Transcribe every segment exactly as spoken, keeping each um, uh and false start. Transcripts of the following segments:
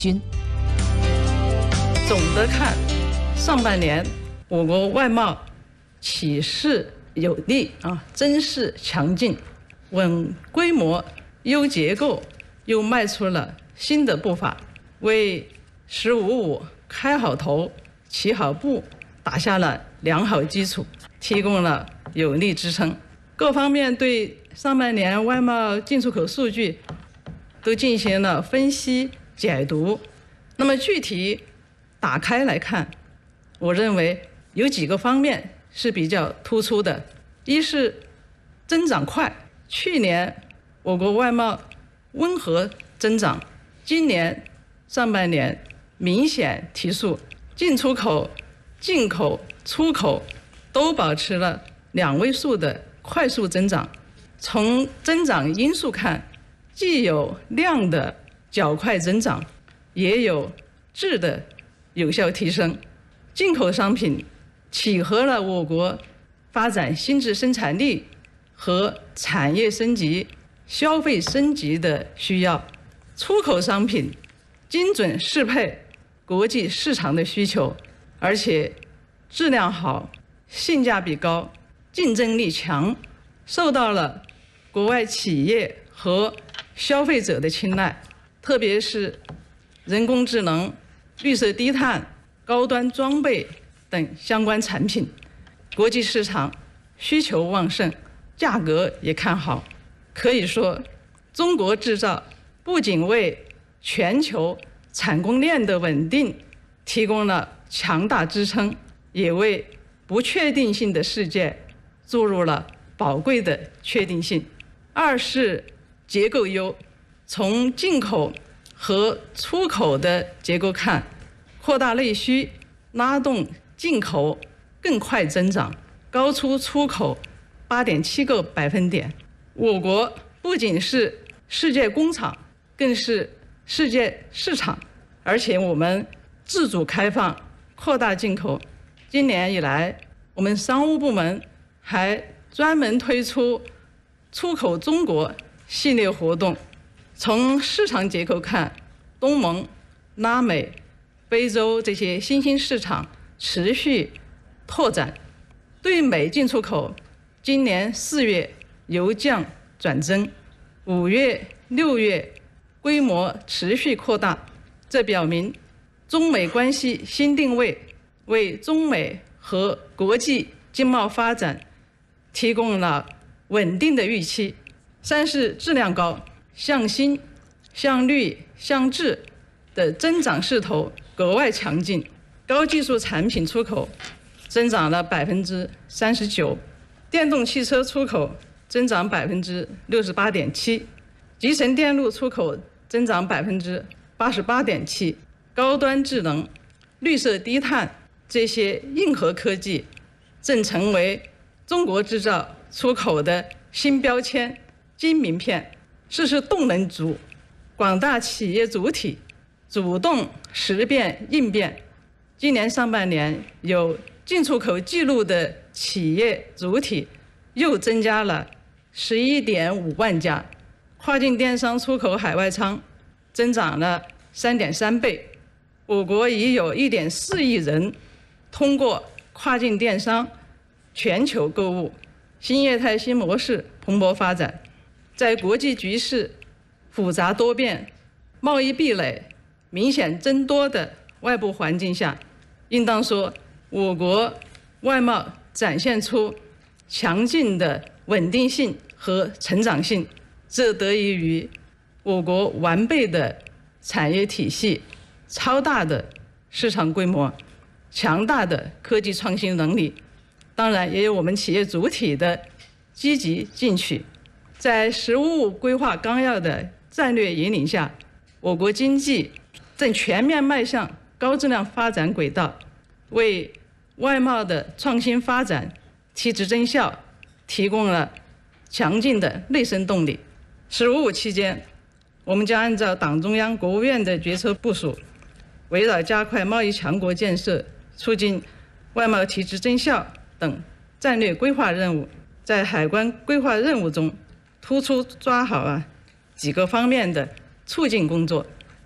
军。 总的看，上半年我国外贸起势有力啊，增势强劲，稳规模、优结构，又迈出了新的步伐，为“十五五”开好头、起好步打下了良好基础，提供了有力支撑。各方面对上半年外贸进出口数据都进行了分析解读。那么具体打开来看，我认为有几个方面是比较突出的。一是增长快，去年我国外贸温和增长，今年上半年明显提速，进出口、进口、出口都保持了两位数的快速增长。从增长因素看，既有量的较快增长，也有质的有效提升。进口商品契合了我国发展新质生产力和产业升级、消费升级的需要；出口商品精准适配国际市场的需求，而且质量好、性价比高、竞争力强，受到了国外企业和消费者的青睐。特别是人工智能、绿色低碳、高端装备等相关产品，国际市场需求旺盛，价格也看好。可以说，中国制造不仅为全球产供链的稳定提供了强大支撑，也为不确定性的世界注入了宝贵的确定性。二是结构优，从进口和出口的结构看，扩大内需，拉动进口更快增长，高出出口八点七个百分点。我国不仅是世界工厂，更是世界市场，而且我们自主开放，扩大进口。今年以来，我们商务部门还专门推出出口中国系列活动。从市场结构看，东盟、拉美、非洲这些新兴市场持续拓展。对美进出口，今年四月由降转增，五月、六月规模持续扩大，这表明中美关系新定位为中美和国际经贸发展提供了稳定的预期。三是质量高，向新、向绿、向质的增长势头格外强劲，高技术产品出口增长了百分之三十九，电动汽车出口增长百分之六十八点七，集成电路出口增长百分之八十八点七，高端智能、绿色低碳这些硬核科技正成为中国制造出口的新标签、金名片。这是动能足，广大企业主体主动识变应变。今年上半年有进出口记录的企业主体又增加了十一点五万家，跨境电商出口海外仓增长了三点三倍。我国已有一点四亿人通过跨境电商全球购物，新业态新模式蓬勃发展。在国际局势复杂多变、贸易壁垒明显增多的外部环境下，应当说我国外贸展现出强劲的稳定性和成长性，这得益于我国完备的产业体系、超大的市场规模、强大的科技创新能力，当然也有我们企业主体的积极进取。在“十五五”规划纲要的战略引领下，我国经济正全面迈向高质量发展轨道，为外贸的创新发展提质增效提供了强劲的内生动力。“十五五”期间，我们将按照党中央、国务院的决策部署，围绕加快贸易强国建设、促进外贸提质增效等战略规划任务，在海关规划任务中突出抓好啊几个方面的促进工作。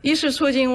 一是促进